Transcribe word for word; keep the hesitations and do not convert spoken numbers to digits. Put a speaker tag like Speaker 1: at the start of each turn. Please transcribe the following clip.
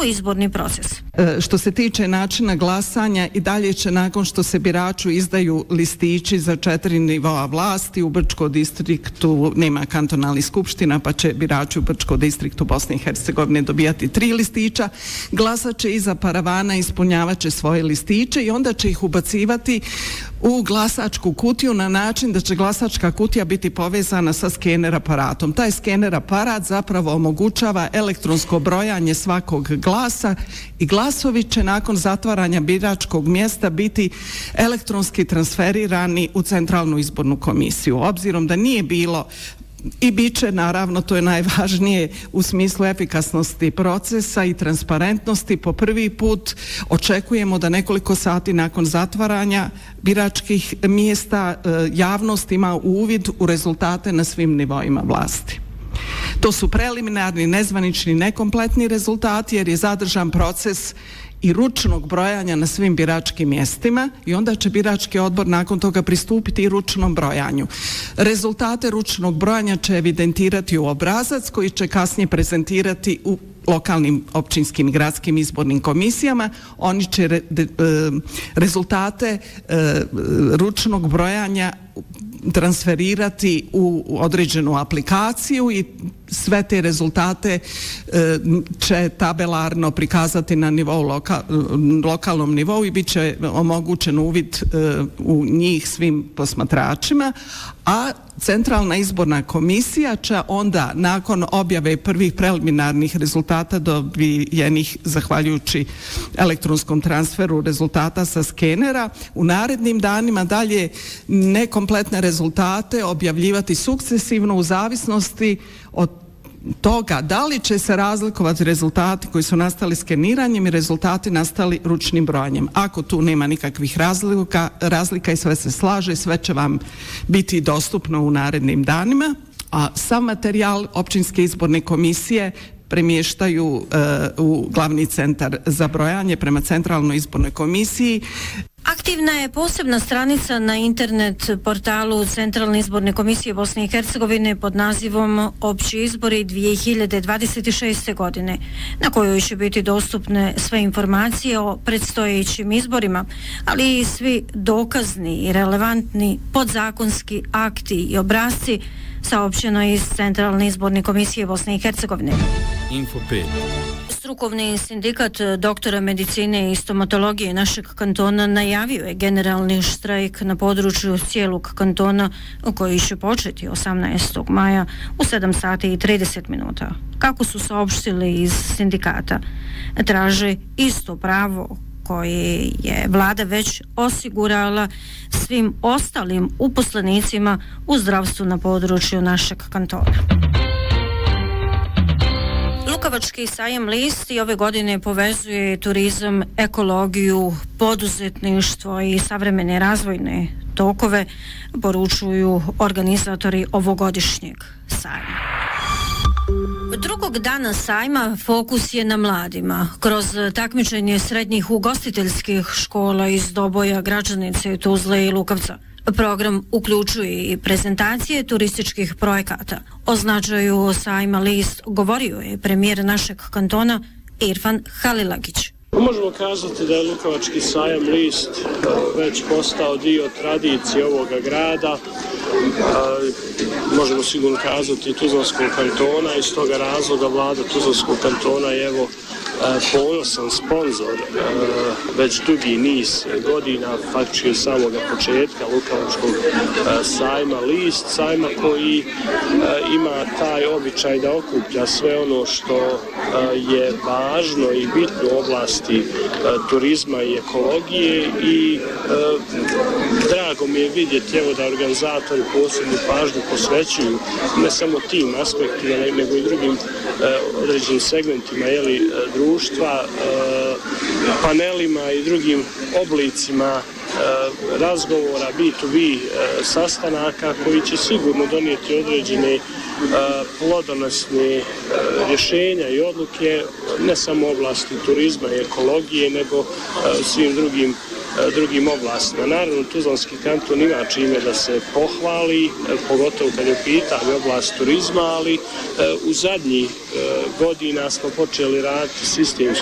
Speaker 1: Kako je izborni proces?
Speaker 2: E, što se tiče načina glasanja, i dalje će nakon što se biraču izdaju listići za četiri nivoa vlasti, u Brčko distriktu nema kantonalnih skupština, pa će birači u Brčko distriktu Bosne i Hercegovine dobijati tri listića, glasat će iza paravana, ispunjavat će svoje listiće i onda će ih ubacivati u glasačku kutiju na način da će glasačka kutija biti povezana sa skener aparatom. Taj skener aparat zapravo omogućava elektronsko brojanje svakog glasa i glasovi će nakon zatvaranja biračkog mjesta biti elektronski transferirani u Centralnu izbornu komisiju. Obzirom da nije bilo i bit će, naravno, to je najvažnije u smislu efikasnosti procesa i transparentnosti, po prvi put očekujemo da nekoliko sati nakon zatvaranja biračkih mjesta javnost ima uvid u rezultate na svim nivoima vlasti. To su preliminarni, nezvanični, nekompletni rezultati jer je zadržan proces i ručnog brojanja na svim biračkim mjestima i onda će birački odbor nakon toga pristupiti i ručnom brojanju. Rezultate ručnog brojanja će evidentirati u obrazac koji će kasnije prezentirati u lokalnim, općinskim i gradskim izbornim komisijama. Oni će re, de, e, rezultate e, ručnog brojanja transferirati u određenu aplikaciju i sve te rezultate e, će tabelarno prikazati na nivou loka, lokalnom nivou i bit će omogućen uvid e, u njih svim posmatračima, a Centralna izborna komisija će onda nakon objave prvih preliminarnih rezultata dobijenih zahvaljujući elektronskom transferu rezultata sa skenera u narednim danima dalje nekompletne rezultate objavljivati sukcesivno u zavisnosti od toga da li će se razlikovati rezultati koji su nastali skeniranjem i rezultati nastali ručnim brojanjem. Ako tu nema nikakvih razlika, razlika i sve se slaže, sve će vam biti dostupno u narednim danima, a sam materijal općinske izborne komisije premještaju uh, u glavni centar za brojanje prema Centralnoj izbornoj komisiji.
Speaker 1: Aktivna je posebna stranica na internet portalu Centralne izborne komisije Bosne i Hercegovine pod nazivom Opći izbori dvije hiljade dvadeset šeste. godine, na kojoj će biti dostupne sve informacije o predstojećim izborima, ali i svi dokazni i relevantni podzakonski akti i obrasci, saopćeno iz Centralne izborne komisije Bosne i Hercegovine.
Speaker 3: Info pet.
Speaker 1: Strukovni sindikat doktora medicine i stomatologije našeg kantona najavio je generalni štrajk na području cijelog kantona koji će početi osamnaestog maja u sedam sati i trideset minuta. Kako su saopštili iz sindikata, traže isto pravo koje je vlada već osigurala svim ostalim uposlenicima u zdravstvu na području našeg kantona. Lukavački sajam list i ove godine povezuje turizam, ekologiju, poduzetništvo i savremene razvojne tokove, poručuju organizatori ovogodišnjeg sajma. Drugog dana sajma fokus je na mladima. Kroz takmičenje srednjih ugostiteljskih škola iz Doboja, Gračanice, Tuzle i Lukavca. Program uključuje i prezentacije turističkih projekata. O značaju sajma list govorio je premijer našeg kantona Irfan Halilagić.
Speaker 4: Možemo kazati da je Lukavački sajam list već postao dio tradicije ovoga grada. Možemo sigurno kazati Tuzlanskog kantona i iz toga razloga vlada Tuzlanskog kantona je evo ponosan sponzor već dugi niz godina, faktički od samoga početka Lukavačkog sajma list, sajma koji ima taj običaj da okuplja sve ono što je važno i bitno u oblasti turizma i ekologije i drago mi je vidjeti evo da organizatori posebnu pažnju posvećuju ne samo tim aspektima nego i drugim određenim segmentima jeli, društva, panelima i drugim oblicima razgovora B to B sastanaka koji će sigurno donijeti određene plodonosne rješenja i odluke ne samo u oblasti turizma i ekologije nego svim drugim drugim oblastima. Naravno, Tuzlanski kanton ima čime da se pohvali, pogotovo kad je u pitanju oblast turizma, ali u zadnjih godina smo počeli raditi sistemsku